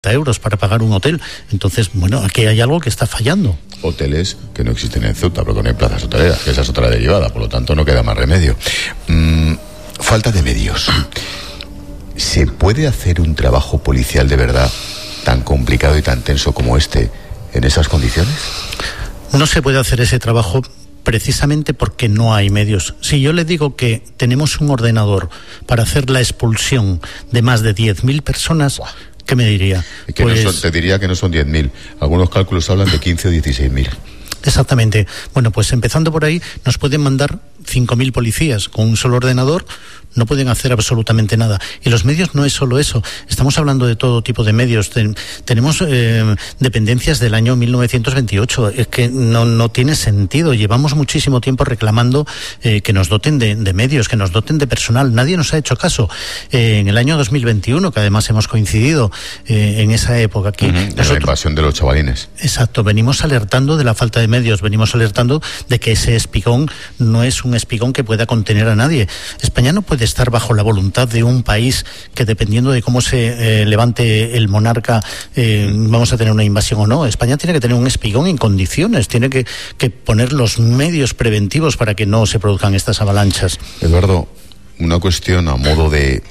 euros para pagar un hotel. Entonces, bueno, aquí hay algo que está fallando. Hoteles que no existen en Ceuta, pero que no hay plazas hoteleras, que esa es otra derivada, por lo tanto no queda más remedio. Falta de medios. ¿Se puede hacer un trabajo policial de verdad tan complicado y tan tenso como este en esas condiciones? No se puede hacer ese trabajo precisamente porque no hay medios. Si yo le digo que tenemos un ordenador para hacer la expulsión de más de 10.000 personas, ¿qué me diría? Que te diría que no son 10.000. Algunos cálculos hablan de 15 o 16.000. Exactamente. Bueno, pues empezando por ahí, nos pueden mandar 5.000 policías con un solo ordenador. No pueden hacer absolutamente nada. Y los medios no es solo eso. Estamos hablando de todo tipo de medios. Tenemos dependencias del año 1928. Es que no tiene sentido. Llevamos muchísimo tiempo reclamando que nos doten de medios, que nos doten de personal. Nadie nos ha hecho caso. En el año 2021, que además hemos coincidido en esa época aquí. En la invasión de los chavalines. Exacto. Venimos alertando de la falta de medios. Venimos alertando de que ese espigón no es un espigón que pueda contener a nadie. España no puede estar bajo la voluntad de un país que, dependiendo de cómo se levante el monarca, vamos a tener una invasión o no. España tiene que tener un espigón en condiciones, tiene que poner los medios preventivos para que no se produzcan estas avalanchas. Eduardo, una cuestión a modo de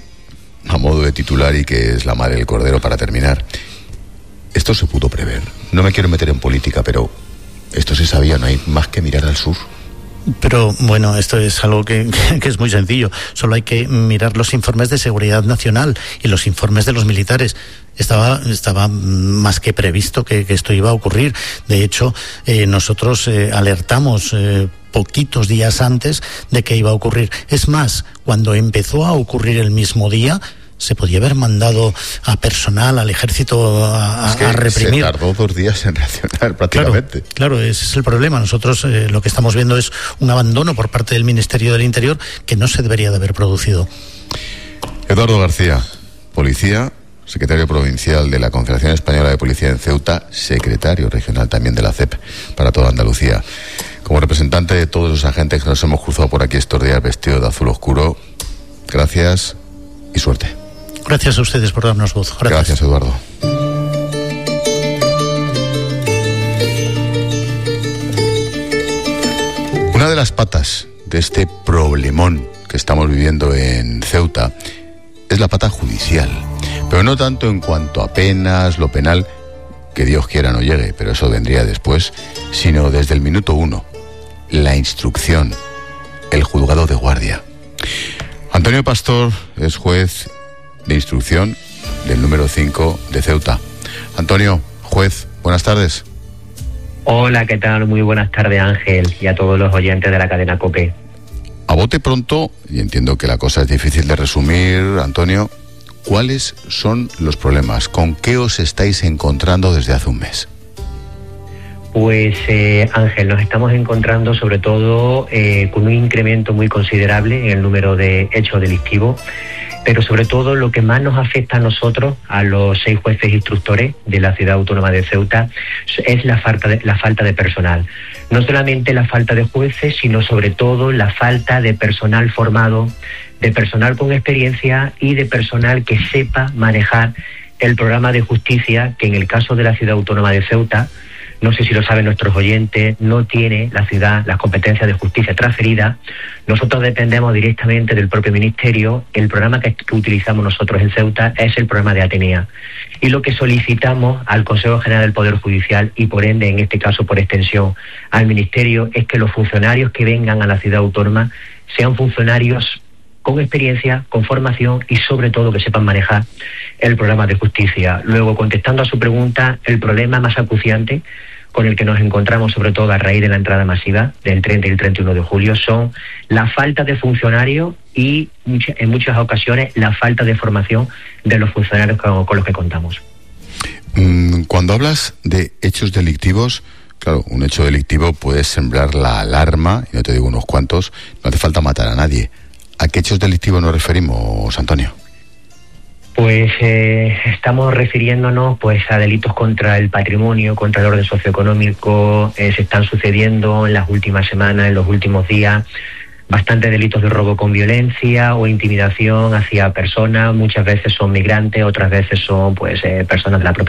titular y que es la madre del cordero para terminar. Esto se pudo prever. No me quiero meter en política, pero esto se sabía, no hay más que mirar al sur. Pero bueno, esto es algo que es muy sencillo. Solo hay que mirar los informes de seguridad nacional y los informes de los militares. Estaba más que previsto que esto iba a ocurrir. De hecho, nosotros alertamos poquitos días antes de que iba a ocurrir. Es más, cuando empezó a ocurrir el mismo día, se podía haber mandado a personal, al ejército a reprimir. Se tardó 2 días en reaccionar prácticamente. Claro, ese es el problema. Nosotros lo que estamos viendo es un abandono por parte del Ministerio del Interior que no se debería de haber producido. Eduardo García, policía, secretario provincial de la Confederación Española de Policía en Ceuta, secretario regional también de la CEP para toda Andalucía. Como representante de todos los agentes que nos hemos cruzado por aquí estos días vestidos de azul oscuro, gracias y suerte. Gracias a ustedes por darnos voz. Gracias, Eduardo. Una de las patas de este problemón que estamos viviendo en Ceuta es la pata judicial, pero no tanto en cuanto a penas, lo penal, que Dios quiera no llegue, pero eso vendría después, sino desde el minuto 1, la instrucción, el juzgado de guardia. Antonio Pastor es juez de instrucción del número 5 de Ceuta. Antonio, juez, buenas tardes. Hola, ¿qué tal? Muy buenas tardes, Ángel, y a todos los oyentes de la cadena COPE. A bote pronto, y entiendo que la cosa es difícil de resumir, Antonio, ¿cuáles son los problemas? ¿Con qué os estáis encontrando desde hace un mes? Pues, Ángel, nos estamos encontrando sobre todo con un incremento muy considerable en el número de hechos delictivos, pero sobre todo lo que más nos afecta a nosotros, a los 6 jueces instructores de la Ciudad Autónoma de Ceuta, es la falta de personal. No solamente la falta de jueces, sino sobre todo la falta de personal formado, de personal con experiencia y de personal que sepa manejar el programa de justicia que en el caso de la Ciudad Autónoma de Ceuta, no sé si lo saben nuestros oyentes, no tiene la ciudad las competencias de justicia transferidas. Nosotros dependemos directamente del propio ministerio. El programa que utilizamos nosotros en Ceuta es el programa de Atenea. Y lo que solicitamos al Consejo General del Poder Judicial y por ende, en este caso por extensión, al ministerio, es que los funcionarios que vengan a la ciudad autónoma sean funcionarios con experiencia, con formación y sobre todo que sepan manejar el programa de justicia. Luego, contestando a su pregunta, el problema más acuciante con el que nos encontramos, sobre todo a raíz de la entrada masiva del 30 y el 31 de julio, son la falta de funcionarios y, en muchas ocasiones, la falta de formación de los funcionarios con los que contamos. Cuando hablas de hechos delictivos, claro, un hecho delictivo puede sembrar la alarma, y no te digo unos cuantos, no hace falta matar a nadie. ¿A qué hechos delictivos nos referimos, Antonio? Pues estamos refiriéndonos pues a delitos contra el patrimonio, contra el orden socioeconómico. Se están sucediendo en las últimas semanas, en los últimos días, bastantes delitos de robo con violencia o intimidación hacia personas, muchas veces son migrantes, otras veces son pues personas de la propia